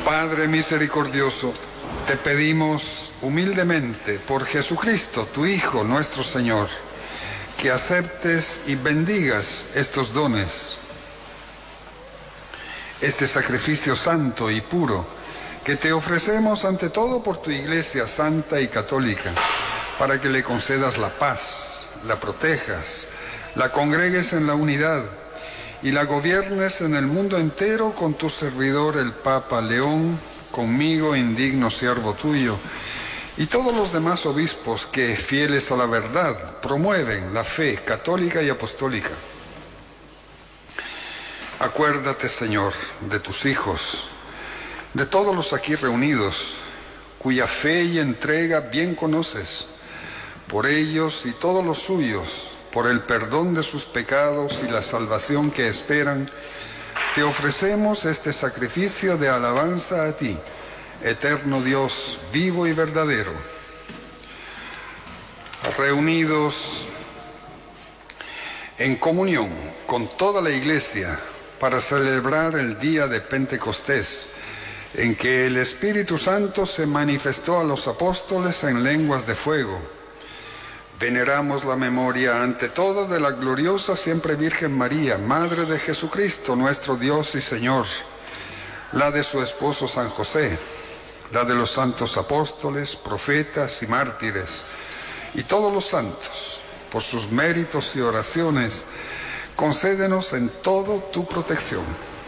Padre misericordioso, te pedimos humildemente por Jesucristo, tu Hijo, nuestro Señor, que aceptes y bendigas estos dones, este sacrificio santo y puro que te ofrecemos ante todo por tu Iglesia santa y católica, para que le concedas la paz, la protejas, la congregues en la unidad y la gobiernes en el mundo entero con tu servidor el Papa León, conmigo, indigno siervo tuyo, y todos los demás obispos que, fieles a la verdad, promueven la fe católica y apostólica. Acuérdate, Señor, de tus hijos, de todos los aquí reunidos, cuya fe y entrega bien conoces, por ellos y todos los suyos, por el perdón de sus pecados y la salvación que esperan, te ofrecemos este sacrificio de alabanza a ti, eterno Dios, vivo y verdadero. Reunidos en comunión con toda la Iglesia para celebrar el día de Pentecostés, en que el Espíritu Santo se manifestó a los apóstoles en lenguas de fuego, veneramos la memoria ante todo de la gloriosa siempre Virgen María, Madre de Jesucristo, nuestro Dios y Señor, la de su esposo San José, la de los santos apóstoles, profetas y mártires, y todos los santos. Por sus méritos y oraciones, concédenos en todo tu protección.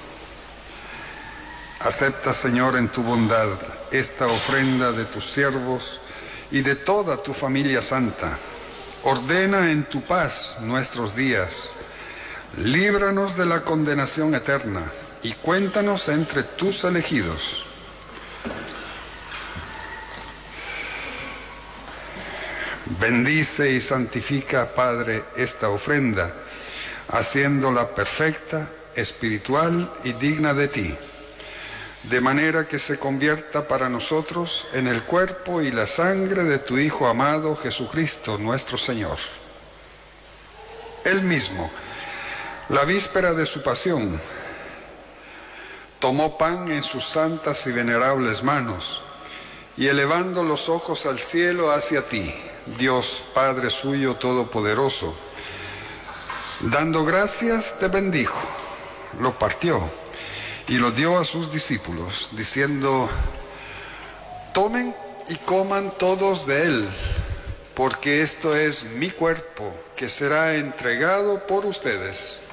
Acepta, Señor, en tu bondad esta ofrenda de tus siervos y de toda tu familia santa. Ordena en tu paz nuestros días, líbranos de la condenación eterna y cuéntanos entre tus elegidos. Bendice y santifica, Padre, esta ofrenda, haciéndola perfecta, espiritual y digna de ti, de manera que se convierta para nosotros en el cuerpo y la sangre de tu Hijo amado Jesucristo nuestro Señor. Él mismo, la víspera de su pasión, tomó pan en sus santas y venerables manos, y elevando los ojos al cielo hacia ti, Dios Padre suyo todopoderoso, dando gracias te bendijo, lo partió y lo dio a sus discípulos, diciendo: tomen y coman todos de él, porque esto es mi cuerpo, que será entregado por ustedes.